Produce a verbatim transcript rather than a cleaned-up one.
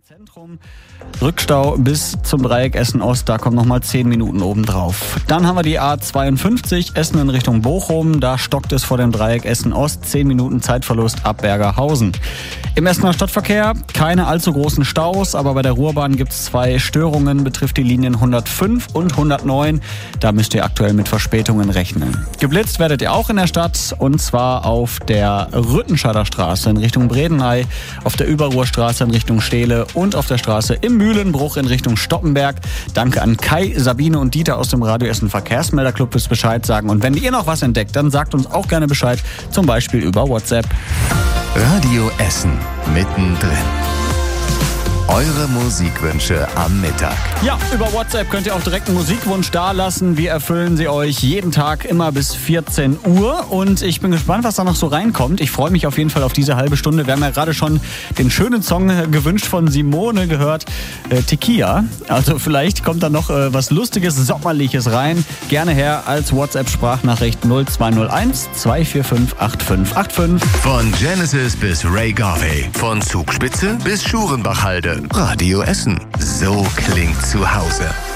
Zentrum, Rückstau bis zum Dreieck Essen-Ost, da kommen nochmal zehn Minuten obendrauf. Dann haben wir die A zweiundfünfzig, Essen in Richtung Bochum, da stockt es vor dem Dreieck Essen-Ost, zehn Minuten Zeitverlust ab Bergerhausen. Im Essener Stadtverkehr keine allzu großen Staus, aber bei der Ruhrbahn gibt es zwei Störungen, betrifft die Linien hundertfünf und hundertneun. Da müsst ihr aktuell mit Verspätungen rechnen. Geblitzt werdet ihr auch in der Stadt, und zwar auf der Rüttenscheider Straße in Richtung Bredeney, auf der Überruhrstraße in Richtung Stehle und auf der Straße im Mühlenbruch in Richtung Stoppenberg. Danke an Kai, Sabine und Dieter aus dem Radio Essen Verkehrsmelderclub fürs Bescheid sagen. Und wenn ihr noch was entdeckt, dann sagt uns auch gerne Bescheid, zum Beispiel über WhatsApp. Radio Essen mittendrin. Eure Musikwünsche am Mittag. Ja, über WhatsApp könnt ihr auch direkt einen Musikwunsch dalassen. Wir erfüllen sie euch jeden Tag immer bis vierzehn Uhr. Und ich bin gespannt, was da noch so reinkommt. Ich freue mich auf jeden Fall auf diese halbe Stunde. Wir haben ja gerade schon den schönen Song gewünscht von Simone gehört, äh, Tequila. Also vielleicht kommt da noch äh, was Lustiges, Sommerliches rein. Gerne her als WhatsApp-Sprachnachricht null zwei null eins zwei vier fünf acht fünf acht fünf. Von Genesis bis Ray Garvey, von Zugspitze bis Schurenbachhalde. Radio Essen. So klingt zu Hause.